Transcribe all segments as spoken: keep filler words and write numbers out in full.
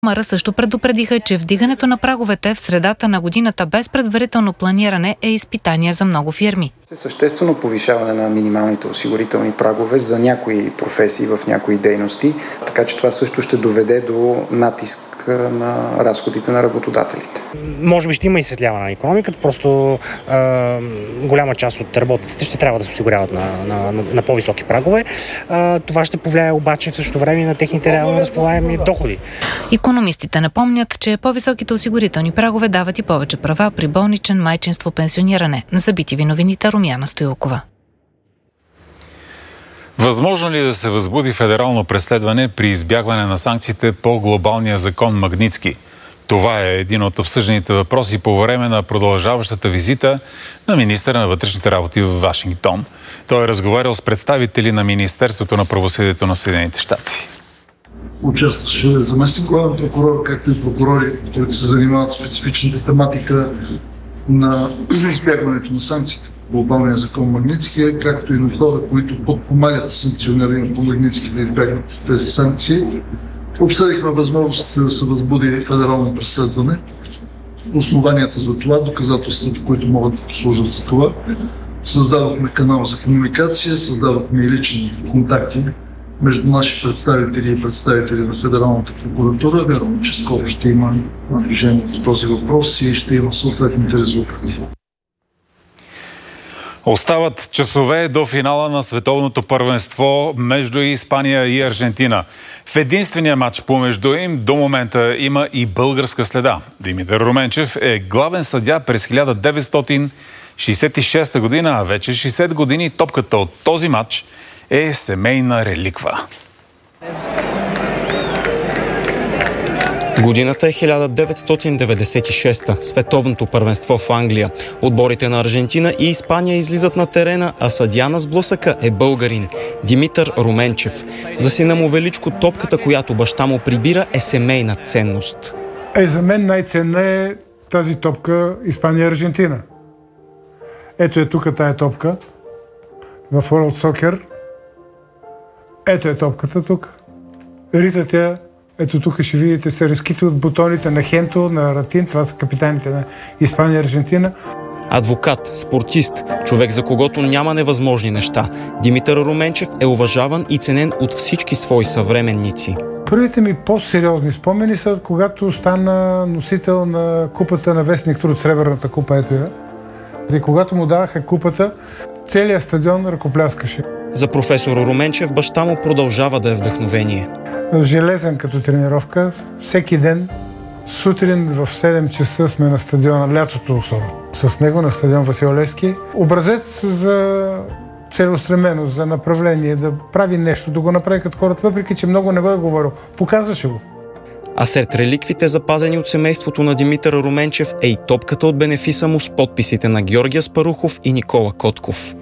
Мара също предупредиха, че вдигането на праговете в средата на годината без предварително планиране е изпитание за много фирми. Съществено повишаване на минималните осигурителни прагове за някои професии в някои дейности, така че това също ще доведе до натиск на разходите на работодателите. Може би ще има изсветляване на икономиката, просто е, голяма част от работниците ще трябва да се осигуряват на, на, на, на по-високи прагове. Е, това ще повлияе обаче в същото време на техните реално разполагаеми доходи. Икономистите напомнят, че по-високите осигурителни прагове дават и повече права при болничен, майчинство, пенсиониране. За би ти ви новините Румяна Стоилкова. Възможно ли е да се възбуди федерално преследване при избягване на санкциите по глобалния закон Магнитски? Това е един от обсъжданите въпроси по време на продължаващата визита на министъра на вътрешните работи в Вашингтон. Той е разговарял с представители на Министерството на правосъдието на Съединените щати. Участваше заместник главен прокурор, както и прокурори, които се занимават с специфичната тематика на избягването на санкциите. Глобалния закон Магнитски, както и на хора, които подпомагат санкциониране по Магнитски да избягнат тези санкции. Обсъдихме възможността да се възбуди федерално преследване, основанията за това, доказателствата, които могат да послужат за това. Създадохме канал за комуникация, създадохме и лични контакти между наши представители и представители на Федералната прокуратура. Вярвам, че скоро ще има движение по този въпрос и ще има съответните резултати. Остават часове до финала на световното първенство между Испания и Аржентина. В единствения матч помежду им до момента има и българска следа. Димитър Руменчев е главен съдия през хиляда деветстотин шейсет и шеста година, а вече шейсет години топката от този матч е семейна реликва. Годината е хиляда деветстотин деветдесет и шеста, световното първенство в Англия. Отборите на Аржентина и Испания излизат на терена, а съдия на сблъсъка е българин Димитър Руменчев. За сина му Величко топката, която баща му прибира, е семейна ценност. Е, за мен най-ценна е тази топка Испания-Аржентина. Ето е тук тая топка в World Soccer. Ето е топката тук. Ритът я. Ето тук ще видите са резките от бутоните на Хенто, на Ратин. Това са капитаните на Испания и Аржентина. Адвокат, спортист, човек за когото няма невъзможни неща. Димитър Руменчев е уважаван и ценен от всички свои съвременници. Първите ми по-сериозни спомени са, когато стана носител на купата на Вестник Труд, сребърната купа, ето я. И когато му даваха купата, целият стадион ръкопляскаше. За професор Руменчев баща му продължава да е вдъхновение. Железен като тренировка. Всеки ден, сутрин в седем часа сме на стадиона, лятото особено. С него на стадион Васил Левски. Образец за целеустременост, за направление, да прави нещо, да го направи като хората, въпреки че много не го е говорил. Показваше го. А сред реликвите, запазени от семейството на Димитър Руменчев, е и топката от бенефиса му с подписите на Георги Аспарухов и Никола Котков.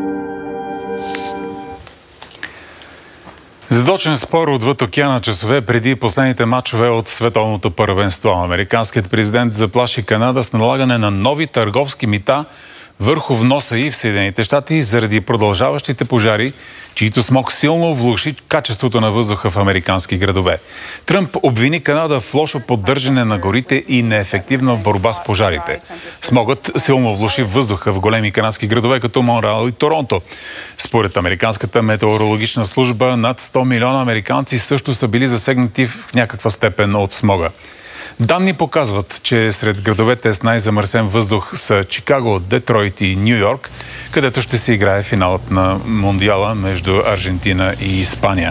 Задочен спор отвъд океана часове преди последните матчове от световното първенство. Американският президент заплаши Канада с налагане на нови търговски мита върху вноса и в Съединените щати заради продължаващите пожари, чието смог силно влоши качеството на въздуха в американски градове. Тръмп обвини Канада в лошо поддържане на горите и неефективна борба с пожарите. Смогът силно влоши въздуха в големи канадски градове като Монреал и Торонто. Според Американската метеорологична служба, над сто милиона американци също са били засегнати в някаква степен от смога. Данни показват, че сред градовете с най-замърсен въздух са Чикаго, Детройт и Ню Йорк, където ще се играе финалът на Мондиала между Аржентина и Испания.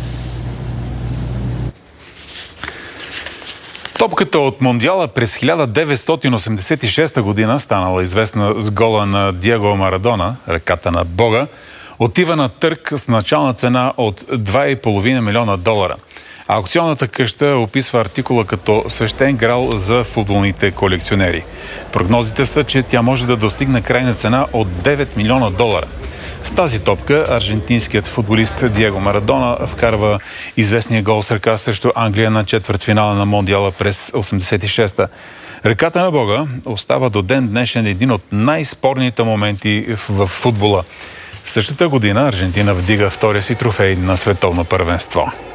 Топката от Мондиала през хиляда деветстотин осемдесет и шеста година, станала известна с гола на Диего Марадона, ръката на Бога, отива на търг с начална цена от два и половина милиона долара. А аукционната къща описва артикула като свещен грал за футболните колекционери. Прогнозите са, че тя може да достигне крайна цена от девет милиона долара. С тази топка аржентинският футболист Диего Марадона вкарва известния гол с ръка срещу Англия на четвъртфинала на Мондиала през осемдесет и шеста. Ръката на Бога остава до ден днешен един от най-спорните моменти в футбола. Същата година Аржентина вдига втория си трофей на световно първенство.